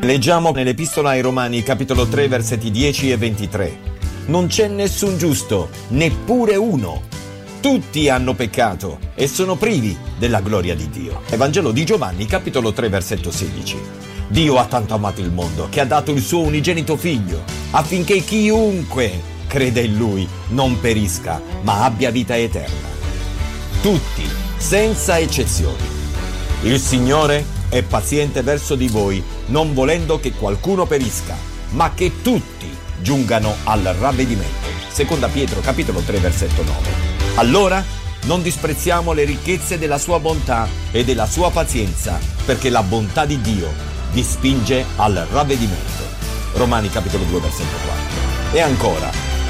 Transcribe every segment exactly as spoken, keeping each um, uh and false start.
Leggiamo nell'Epistola ai Romani, capitolo tre, versetti dieci e ventitré. Non c'è nessun giusto, neppure uno. Tutti hanno peccato e sono privi della gloria di Dio. Evangelo di Giovanni, capitolo tre, versetto sedici. Dio ha tanto amato il mondo che ha dato il suo unigenito figlio, affinché chiunque crede in lui non perisca, ma abbia vita eterna. Tutti, senza eccezioni. Il Signore è paziente verso di voi, non volendo che qualcuno perisca, ma che tutti giungano al ravvedimento. Seconda Pietro, capitolo tre, versetto nove. Allora non disprezziamo le ricchezze della sua bontà e della sua pazienza, perché la bontà di Dio vi spinge al ravvedimento. Romani, capitolo due, versetto quattro. E ancora,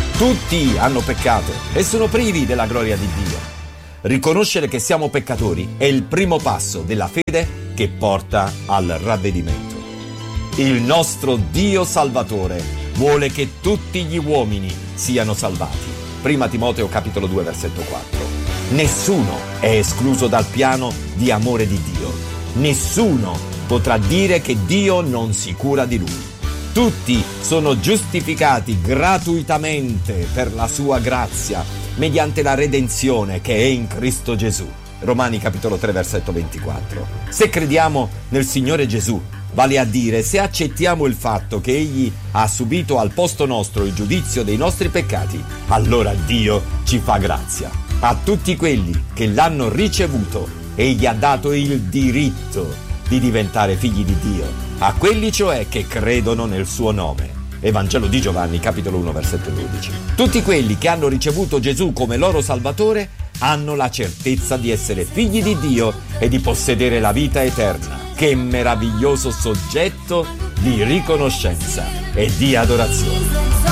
tutti hanno peccato e sono privi della gloria di Dio. Riconoscere che siamo peccatori è il primo passo della fede che porta al ravvedimento. Il nostro Dio Salvatore vuole che tutti gli uomini siano salvati. Prima Timoteo capitolo due versetto quattro. Nessuno è escluso dal piano di amore di Dio. Nessuno potrà dire che Dio non si cura di lui. Tutti sono giustificati gratuitamente per la sua grazia mediante la redenzione che è in Cristo Gesù. Romani capitolo tre versetto ventiquattro. Se crediamo nel Signore Gesù, vale a dire se accettiamo il fatto che Egli ha subito al posto nostro il giudizio dei nostri peccati, allora Dio ci fa grazia. A tutti quelli che l'hanno ricevuto, Egli ha dato il diritto di diventare figli di Dio, a quelli cioè che credono nel suo nome. Evangelo di Giovanni capitolo uno versetto dodici. Tutti quelli che hanno ricevuto Gesù come loro Salvatore hanno la certezza di essere figli di Dio e di possedere la vita eterna. Che meraviglioso soggetto di riconoscenza e di adorazione.